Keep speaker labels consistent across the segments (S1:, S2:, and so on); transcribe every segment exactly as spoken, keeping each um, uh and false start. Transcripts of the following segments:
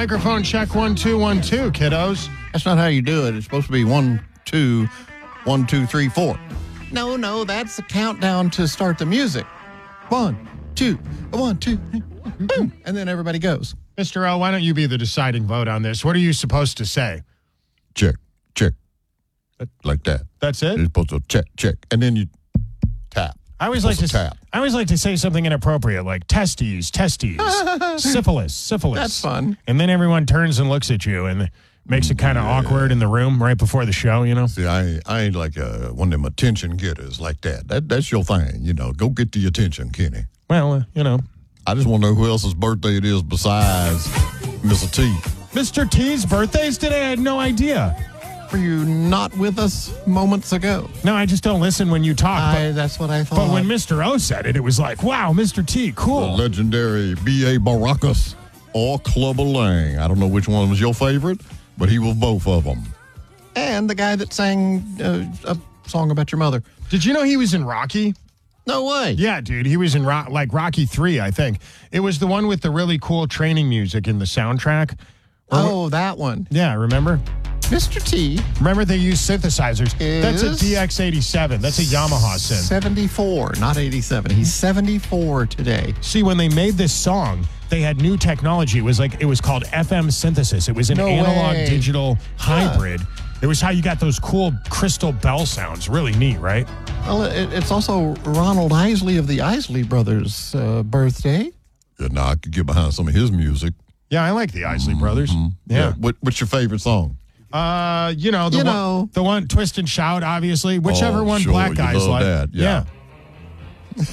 S1: Microphone check one, two, one, two, kiddos.
S2: That's not how you do it. It's supposed to be one, two, one, two, three, four. No, no, that's the countdown to start the music. One, two, one, two, boom, and then everybody goes.
S1: Mister O, why don't you be the deciding vote on this? What are you supposed to say?
S2: Check, check, like that.
S1: That's it?
S2: You're supposed to check, check, and then you tap.
S1: I always like to
S2: tap.
S1: I always like to say something inappropriate, like testes, testes, syphilis, syphilis.
S2: That's fun.
S1: And then everyone turns and looks at you and makes it kind of yeah. awkward in the room right before the show, you know?
S2: See, I, I ain't like uh, one of them attention getters like that. That That's your thing, you know. Go get the attention, Kenny.
S1: Well, uh, you know.
S2: I just want to know who else's birthday it is besides Mister T.
S1: Mister T's birthday's today? I had no idea.
S2: Were you not with us moments ago?
S1: No, I just don't listen when you talk.
S2: I,
S1: but,
S2: that's what I thought.
S1: But when Mister O said it, it was like, wow, Mister T, cool.
S2: The legendary B A Baracus or Clubber Lang. I don't know which one was your favorite, but he was both of them. And the guy that sang uh, a song about your mother.
S1: Did you know he was in Rocky?
S2: No way.
S1: Yeah, dude. He was in Ro- like Rocky three, I think. It was the one with the really cool training music in the soundtrack.
S2: Or, oh, that one.
S1: Yeah, remember?
S2: Mister T.
S1: Remember they use synthesizers. That's a D X eighty-seven. That's a Yamaha synth.
S2: seventy-four, not eighty-seven. He's seventy-four today.
S1: See, when they made this song, they had new technology. It was like it was called F M synthesis. It was an
S2: no
S1: analog
S2: way.
S1: digital hybrid.
S2: Huh.
S1: It was how you got those cool crystal bell sounds. Really neat, right?
S2: Well, it, it's also Ronald Isley of the Isley Brothers' uh, birthday. Yeah, now I could get behind some of his music.
S1: Yeah, I like the Isley mm-hmm. Brothers. Yeah.
S2: yeah. What, what's your favorite song?
S1: Uh, you know, the
S2: you
S1: one,
S2: know.
S1: the one Twist and Shout, obviously. Whichever
S2: oh,
S1: one
S2: sure.
S1: black
S2: you
S1: guys like.
S2: That. Yeah.
S1: yeah.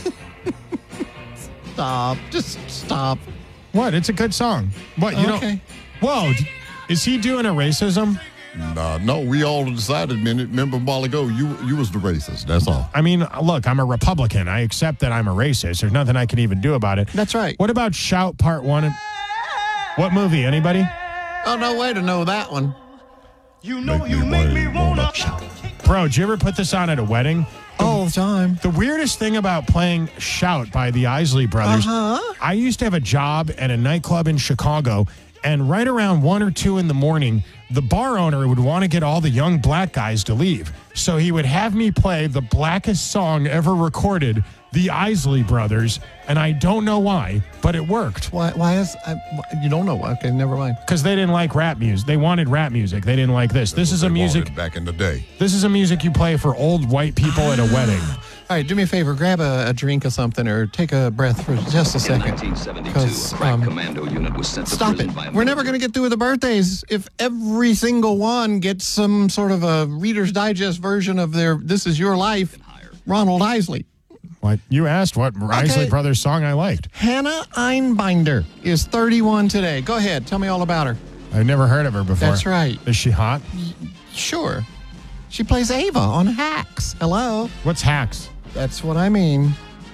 S2: Stop. Just stop.
S1: What? It's a good song. What? You
S2: okay.
S1: know? Whoa. Is he doing a racism?
S2: Nah, no, we all decided, man. Remember a while ago, you you was the racist. That's all.
S1: I mean, look, I'm a Republican. I accept that I'm a racist. There's nothing I can even do about it.
S2: That's right.
S1: What about Shout Part One? What movie? Anybody?
S2: Oh, no way to know that one.
S3: You know make you make me wanna shout.
S1: Bro, did you ever put this on at a wedding?
S2: All the time.
S1: The weirdest thing about playing Shout by the Isley Brothers,
S2: uh-huh.
S1: I used to have a job at a nightclub in Chicago, and right around one or two in the morning, the bar owner would want to get all the young black guys to leave. So he would have me play the blackest song ever recorded, the Isley Brothers, and I don't know why, but it worked.
S2: Why? Why is I, you don't know? Okay, never mind.
S1: Because they didn't like rap music. They wanted rap music. They didn't like this. This is a music
S2: back in the day.
S1: This is a music you play for old white people at a wedding.
S2: All right, do me a favor. Grab a, a drink or something, or take a breath for just a second.
S4: In nineteen seventy-two, a crack
S2: um,
S4: commando unit was sent to
S2: stop
S4: prison
S2: it.
S4: by a
S2: We're never going to get through with the birthdays if every single one gets some sort of a Reader's Digest version of their "This Is Your Life." Ronald Isley.
S1: What? You asked what Isley
S2: okay.
S1: Brothers song I liked.
S2: Hannah Einbinder is thirty-one today. Go ahead. Tell me all about her.
S1: I've never heard of her before.
S2: That's right.
S1: Is she hot?
S2: Sure. She plays Ava on Hacks. Hello.
S1: What's Hacks?
S2: That's what I mean.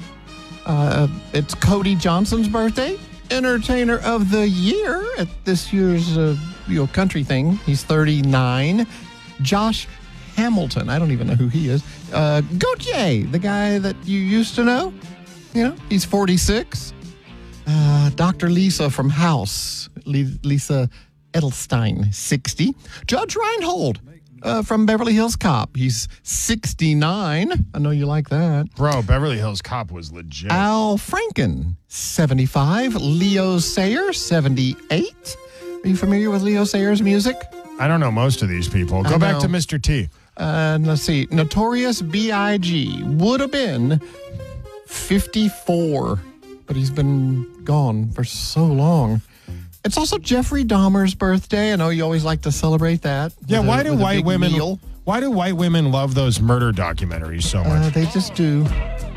S2: Uh, it's Cody Johnson's birthday. Entertainer of the Year at this year's uh, you know, country thing. He's thirty-nine. Josh Hamilton. I don't even know who he is. Uh, Gautier, the guy that you used to know. You know, he's forty-six. Uh, Doctor Lisa from House. Le- Lisa Edelstein, sixty. Judge Reinhold uh, from Beverly Hills Cop. He's sixty-nine. I know you like that.
S1: Bro, Beverly Hills Cop was legit.
S2: Al Franken, seventy-five. Leo Sayer, seventy-eight. Are you familiar with Leo Sayer's music?
S1: I don't know most of these people. Go back to Mister T.
S2: Uh, let's see. Notorious B I G would have been fifty-four, but he's been gone for so long. It's also Jeffrey Dahmer's birthday. I know you always like to celebrate that.
S1: Yeah, why
S2: a,
S1: do white women
S2: meal.
S1: Why do white women love those murder documentaries so much?
S2: Uh, they just do.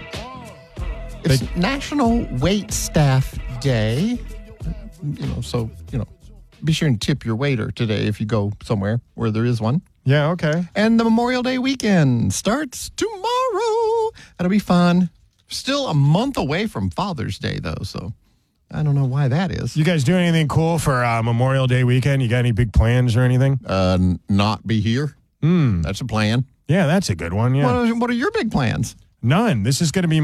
S2: It's
S1: They-
S2: National Wait Staff Day. You know, so, you know, be sure and tip your waiter today if you go somewhere where there is one.
S1: Yeah, okay.
S2: And the Memorial Day weekend starts tomorrow. That'll be fun. Still a month away from Father's Day, though, so I don't know why that is.
S1: You guys doing anything cool for uh, Memorial Day weekend? You got any big plans or anything?
S2: Uh, n- not be here.
S1: Hmm.
S2: That's a plan.
S1: Yeah, that's a good one, yeah.
S2: What are, what are your big plans?
S1: None. This is going to be